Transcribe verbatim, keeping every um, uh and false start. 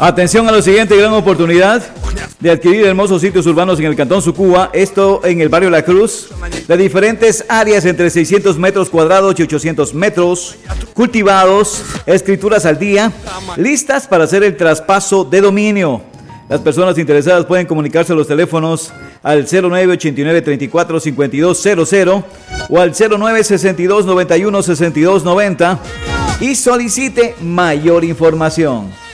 Atención a lo siguiente, gran oportunidad de adquirir hermosos sitios urbanos en el Cantón Sucúa, esto en el barrio La Cruz, de diferentes áreas entre seiscientos metros cuadrados y ochocientos metros, cultivados, escrituras al día, listas para hacer el traspaso de dominio. Las personas interesadas pueden comunicarse a los teléfonos al cero nueve ochenta y nueve treinta y cuatro cincuenta y dos cero cero o al cero nueve sesenta y dos noventa y uno sesenta y dos noventa y solicite mayor información.